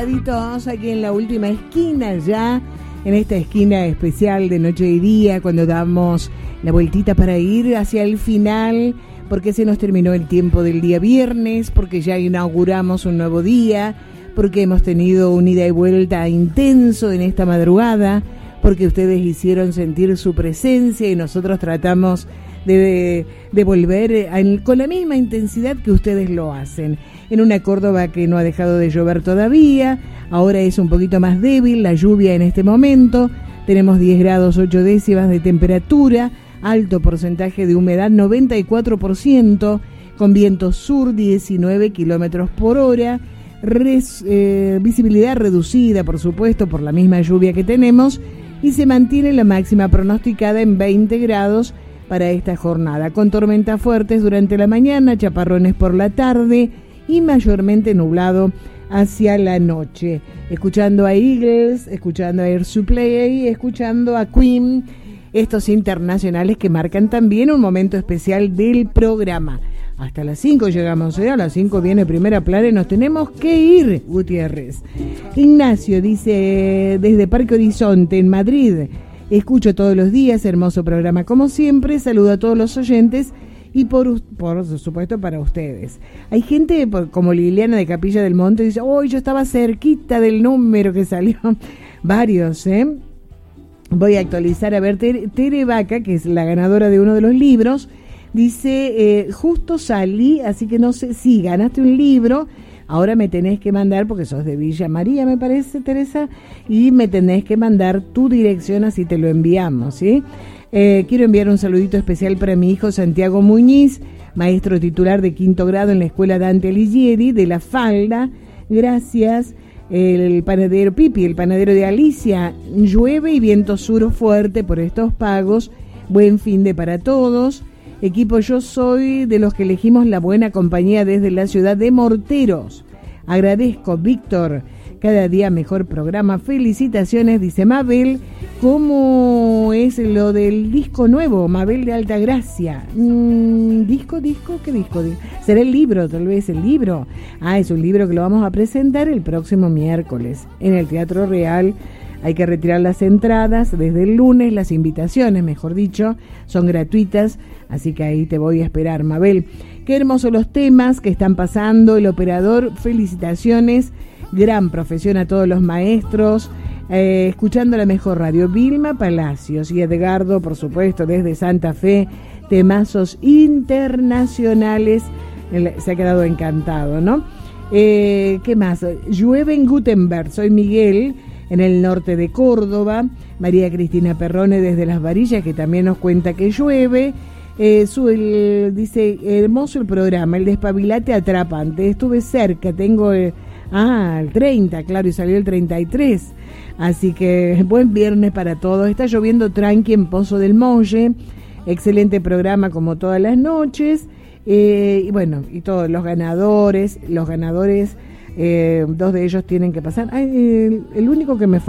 sentaditos aquí en la última esquina ya, en esta esquina especial de noche y día, cuando damos la vueltita para ir hacia el final, porque se nos terminó el tiempo del día viernes, porque ya inauguramos un nuevo día, porque hemos tenido un ida y vuelta intenso en esta madrugada, porque ustedes hicieron sentir su presencia y nosotros tratamos de volver con la misma intensidad que ustedes lo hacen. En una Córdoba que no ha dejado de llover todavía, ahora es un poquito más débil la lluvia en este momento, tenemos 10 grados 8 décimas de temperatura, alto porcentaje de humedad 94%, con viento sur 19 kilómetros por hora, visibilidad reducida por supuesto por la misma lluvia que tenemos, y se mantiene la máxima pronosticada en 20 grados para esta jornada, con tormentas fuertes durante la mañana, chaparrones por la tarde y mayormente nublado hacia la noche. Escuchando a Eagles, escuchando a Air Supply, escuchando a Queen, estos internacionales que marcan también un momento especial del programa. Hasta las 5 llegamos, a las 5 viene Primera Plana y nos tenemos que ir, Gutiérrez. Ignacio dice, desde Parque Horizonte, en Madrid, escucho todos los días, hermoso programa como siempre, saludo a todos los oyentes y por supuesto para ustedes. Hay gente como Liliana de Capilla del Monte, dice, hoy yo estaba cerquita del número que salió, varios, voy a actualizar, a ver, Tere Vaca, que es la ganadora de uno de los libros, dice, justo salí, así que no sé si ganaste un libro, ahora me tenés que mandar, porque sos de Villa María, me parece, Teresa, y me tenés que mandar tu dirección, así te lo enviamos, ¿sí? Quiero enviar un saludito especial para mi hijo Santiago Muñiz, maestro titular de 5º grado en la Escuela Dante Alighieri, de La Falda, gracias. El panadero Pipi, el panadero de Alicia, llueve y viento sur fuerte por estos pagos, buen fin de para todos. Equipo, yo soy de los que elegimos la buena compañía desde la ciudad de Morteros. Agradezco, Víctor, cada día mejor programa. Felicitaciones, dice Mabel. ¿Cómo es lo del disco nuevo, Mabel de Altagracia? ¿Disco? ¿Qué disco? ¿Será el libro? Tal vez el libro. Es un libro que lo vamos a presentar el próximo miércoles en el Teatro Real. Hay que retirar las entradas desde el lunes, las invitaciones, mejor dicho, son gratuitas, así que ahí te voy a esperar, Mabel. Qué hermosos los temas que están pasando, el operador, felicitaciones, gran profesión a todos los maestros, escuchando la mejor radio, Vilma Palacios y Edgardo, por supuesto, desde Santa Fe, temazos internacionales, se ha quedado encantado, ¿no? ¿Qué más? Llueve en Gutenberg, soy Miguel, en el norte de Córdoba, María Cristina Perrone desde Las Varillas, que también nos cuenta que llueve, dice, hermoso el programa, el despabilate atrapante, estuve cerca, tengo el 30, claro, y salió el 33, así que buen viernes para todos, está lloviendo tranqui en Pozo del Molle, excelente programa como todas las noches, y bueno, y todos los ganadores, 2 de ellos tienen que pasar, el único que me